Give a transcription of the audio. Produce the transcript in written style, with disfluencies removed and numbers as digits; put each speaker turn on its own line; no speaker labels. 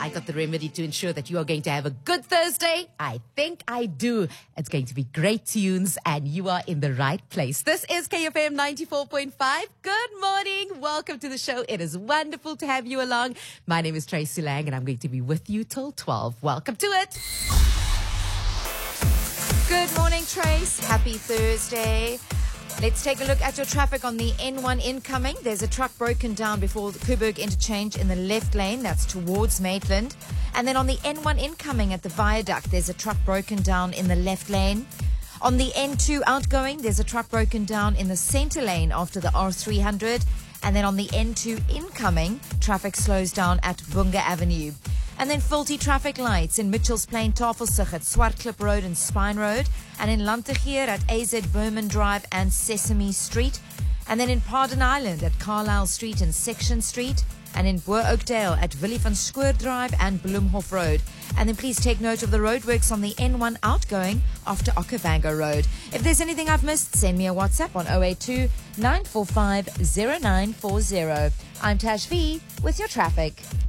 I got the remedy to ensure that you are going to have a good Thursday? I think I do. It's going to be great tunes, and you are in the right place. This is KFM 94.5. Good morning. Welcome to the show. It is wonderful to have you along. My name is Tracy Lang, and I'm going to be with you till 12. Welcome to it.
Good morning, Trace. Happy Thursday. Let's take a look at your traffic on the N1 incoming. There's a truck broken down before the Coburg interchange in the left lane. That's towards Maitland. And then on the N1 incoming at the viaduct, there's a truck broken down in the left lane. On the N2 outgoing, there's a truck broken down in the center lane after the R300. And then on the N2 incoming, traffic slows down at Bunga Avenue. And then faulty traffic lights in Mitchells Plain, Tafelsig at Swartklip Road and Spine Road. And in Lantegeer at AZ Berman Drive and Sesame Street. And then in Pardon Island at Carlisle Street and Section Street. And in Boer Oakdale at Willie van Schoor Drive and Bloemhof Road. And then please take note of the roadworks on the N1 outgoing after Okavango Road. If there's anything I've missed, send me a WhatsApp on 082-945-0940. I'm Tash V with your traffic.